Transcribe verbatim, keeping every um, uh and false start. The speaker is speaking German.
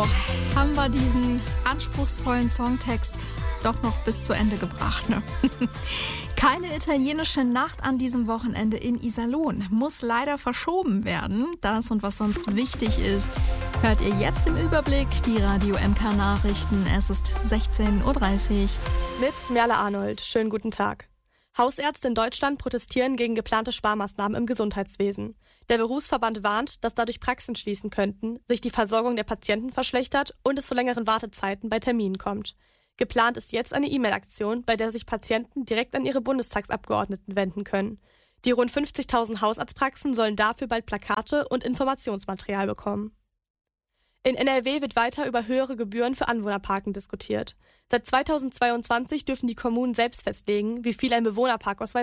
So, haben wir diesen anspruchsvollen Songtext doch noch bis zu Ende gebracht, ne? Keine italienische Nacht an diesem Wochenende in Iserlohn. Muss leider verschoben werden. Das und was sonst wichtig ist, hört ihr jetzt im Überblick die Radio M K Nachrichten. Es ist sechzehn Uhr dreißig. Mit Merle Arnold. Schönen guten Tag. Hausärzte in Deutschland protestieren gegen geplante Sparmaßnahmen im Gesundheitswesen. Der Berufsverband warnt, dass dadurch Praxen schließen könnten, sich die Versorgung der Patienten verschlechtert und es zu längeren Wartezeiten bei Terminen kommt. Geplant ist jetzt eine E-Mail-Aktion, bei der sich Patienten direkt an ihre Bundestagsabgeordneten wenden können. Die rund fünfzigtausend Hausarztpraxen sollen dafür bald Plakate und Informationsmaterial bekommen. In N R W wird weiter über höhere Gebühren für Anwohnerparken diskutiert. Seit zweitausendzweiundzwanzig dürfen die Kommunen selbst festlegen, wie viel ein Bewohnerparkausweis